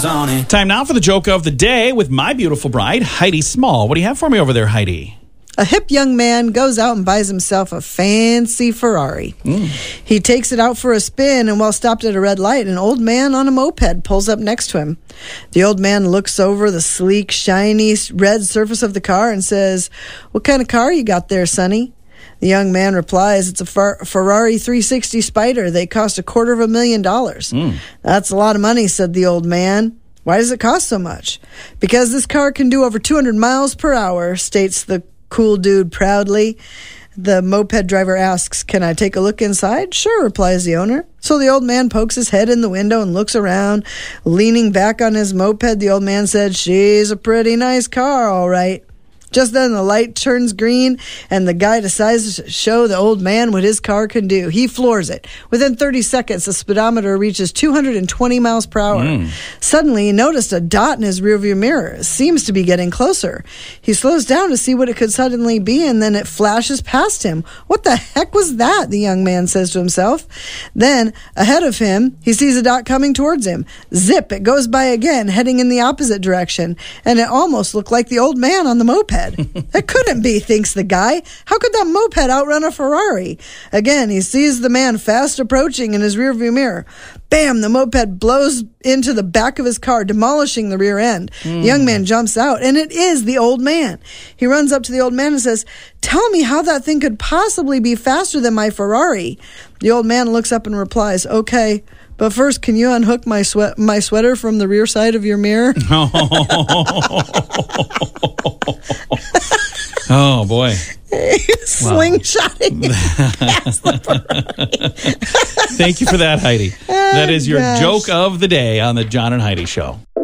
on it. Time now for the joke of the day with my beautiful bride, Heidi Small. What do you have for me over there, Heidi? A hip young man goes out and buys himself a fancy Ferrari. He takes it out for a spin, and while stopped at a red light, an old man on a moped pulls up next to him. The old man looks over the sleek, shiny red surface of the car and says, "What kind of car you got there, sonny?" The young man replies, "It's a Ferrari 360 Spider. They cost $250,000. "That's a lot of money," said the old man. "Why does it cost so much?" "Because this car can do over 200 miles per hour, states the cool dude proudly. The moped driver asks, "Can I take a look inside?" "Sure," replies the owner. So the old man pokes his head in the window and looks around. Leaning back on his moped, the old man said, "She's a pretty nice car, all right." Just then the light turns green, and the guy decides to show the old man what his car can do. He floors it. Within 30 seconds, the speedometer reaches 220 miles per hour. Suddenly, he noticed a dot in his rearview mirror. It seems to be getting closer. He slows down to see what it could suddenly be, and then it flashes past him. "What the heck was that?" the young man says to himself. Then, ahead of him, he sees a dot coming towards him. Zip, it goes by again, heading in the opposite direction, and it almost looked like the old man on the moped. That couldn't be, thinks the guy. How could that moped outrun a Ferrari? Again, he sees the man fast approaching in his rearview mirror. Bam! The moped blows into the back of his car, demolishing the rear end. The young man jumps out, and it is the old man. He runs up to the old man and says, "Tell me how that thing could possibly be faster than my Ferrari." The old man looks up and replies, "Okay, but first, can you unhook my sweater from the rear side of your mirror?" Oh, boy. Slingshotting past the Ferrari. Thank you for that, Heidi. That is your joke of the day on the John and Heidi Show.